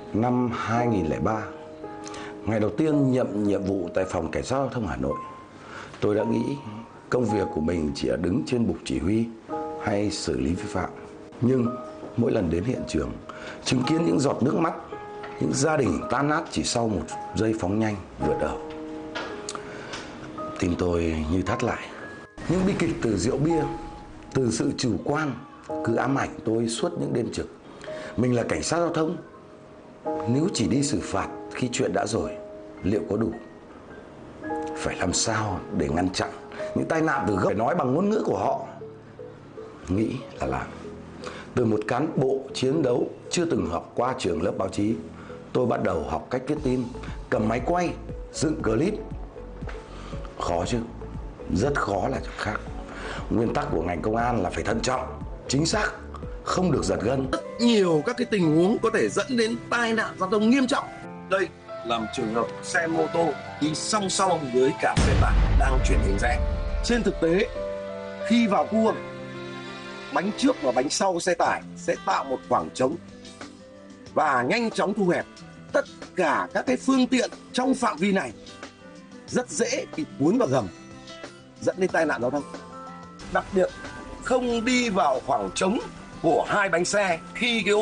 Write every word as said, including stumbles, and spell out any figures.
Năm hai nghìn lẻ ba, ngày đầu tiên nhận nhiệm vụ tại phòng cảnh sát giao thông Hà Nội, tôi đã nghĩ công việc của mình chỉ là đứng trên bục chỉ huy hay xử lý vi phạm. Nhưng mỗi lần đến hiện trường, chứng kiến những giọt nước mắt, những gia đình tan nát chỉ sau một giây phóng nhanh vượt ẩu, tim tôi như thắt lại. Những bi kịch từ rượu bia, từ sự chủ quan cứ ám ảnh tôi suốt những đêm trực. Mình là cảnh sát giao thông, nếu chỉ đi xử phạt khi chuyện đã rồi, liệu có đủ? Phải làm sao để ngăn chặn những tai nạn từ gốc, phải nói bằng ngôn ngữ của họ. Nghĩ là làm. Từ một cán bộ chiến đấu chưa từng học qua trường lớp báo chí, tôi bắt đầu học cách viết tin, cầm máy quay, dựng clip. Khó chứ, rất khó là chuyện khác. Nguyên tắc của ngành công an là phải thận trọng, chính xác, không được giật gân. Rất nhiều các cái tình huống có thể dẫn đến tai nạn giao thông nghiêm trọng. Đây là một trường hợp xe mô tô đi song song với cả xe tải đang chuyển hướng rẽ. Trên thực tế, khi vào cua, bánh trước và bánh sau xe tải sẽ tạo một khoảng trống và nhanh chóng thu hẹp. Tất cả các cái phương tiện trong phạm vi này rất dễ bị cuốn vào gầm, dẫn đến tai nạn giao thông. Đặc biệt không đi vào khoảng trống của hai bánh xe khi cái